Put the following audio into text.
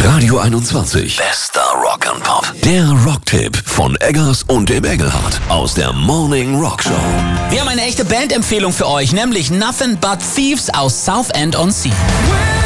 Radio 21. Bester Rock and Pop. Der Rocktipp von Eggers und dem Engelhardt aus der Morning Rock Show. Wir haben eine echte Bandempfehlung für euch, nämlich Nothing But Thieves aus Southend on Sea.